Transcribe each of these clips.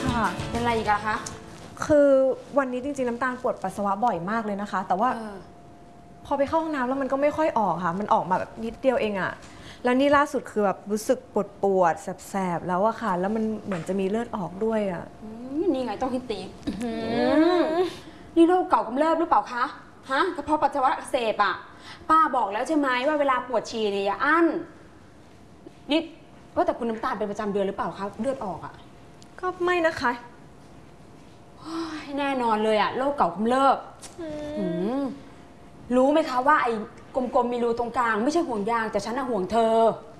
ค่ะเป็นอะไรอีกอะคะคือวันนี้จริงๆน้ำตาลปวดปัสสาวะบ่อยมากเลยนะคะแต่ว่าพอไปเข้าห้องน้ำแล้วมันก็ไม่ค่อยออกค่ะมันออกมาแบบนิดเดียวเองอะแล้วนี่ล่าสุดคือแบบรู้สึกปวดแสบๆแล้วอะค่ะแล้วมันเหมือนจะมีเลือดออกด้วยอะนี่ไงต้องฮิตตีนี่โรคเก่ากำเริบหรือเปล่าคะฮะกระเพาะปัสสาวะอักเสบอะป้าบอกแล้วใช่ไหมว่าเวลาปวดฉี่เนี่ยอย่าอั้นนี่ว่าแต่คุณน้ำตาลเป็นประจำเดือนหรือเปล่าคะเลือดออกอะก็ไม่นะคะแน่นอนเลยอะโรคเก่ากำเริบรู้ไหมคะว่าไอ้กลมๆมีรูตรงกลางไม่ใช่ห่วงยางแต่ฉันน่ะห่วงเธอ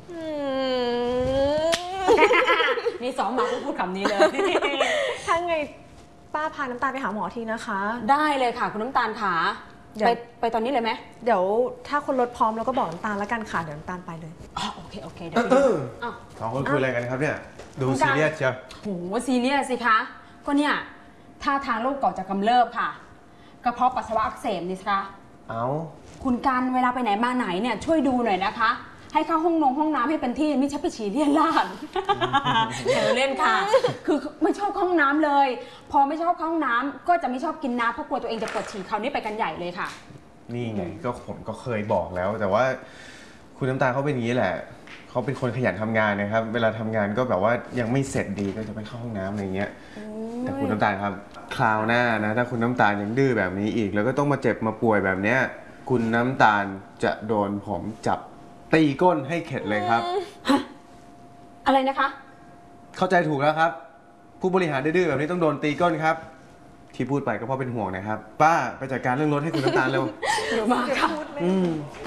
นี่ซ้อมมาพูดคำนี้เลยถ้าไงป้าพาน้ำตาลไปหาหมอทีนะคะได้เลยค่ะคุณน้ำตาลขาไปตอนนี้เลยไหมเดี๋ยวถ้าคนรถพร้อมเราก็บอกน้ำตาลแล้วกันค่ะเดี๋ยวน้ำตาลไปเลยอ๋อโอเคเดี๋ยวสองคนคุยอะไรกันครับเนี่ยดูซีเรียสเชียวโหซีเรียสสิคะก็เนี่ยท่าทางโรคเก่าจะกำเริบค่ะกระเพาะปัสสาวะอักเสบนี่สิคะเอาคุณกันเวลาไปไหนมาไหนเนี่ยช่วยดูหน่อยนะคะให้เข้าห้องน้ำให้เป็นที่ไม่ใช่ไปฉี่เลี่ยนลาดเธอเล่นค่ะคือไม่ชอบเข้าห้องน้ำเลยพอไม่ชอบเข้าห้องน้ำก็จะไม่ชอบกินน้ำเพราะกลัวตัวเองจะปวดฉี่คราวนี้ไปกันใหญ่เลยค่ะนี่ไงก็ผมก็เคยบอกแล้วแต่ว่าคุณน้ำตาลเขาเป็นอย่างนี้แหละเขาเป็นคนขยันทำงานนะครับเวลาทำงานก็แบบว่ายังไม่เสร็จดีก็จะไปเข้าห้องน้ำอะไรเงี้ยแต่คุณน้ำตาลครับคราวหน้านะถ้าคุณน้ำตาลยังดื้อแบบนี้อีกแล้วก็ต้องมาเจ็บมาป่วยแบบเนี้ยคุณน้ำตาลจะโดนผมจับตีก้นให้เข็ดเลยครับอะไรนะคะเข้าใจถูกแล้วครับผู้บริหารดื้อแบบนี้ต้องโดนตีก้นครับที่พูดไปก็เพราะเป็นห่วงนะครับป้าไปจัดการเรื่องรถให้คุณน้ำตาลเร็วเดี๋ยวมาค่ะ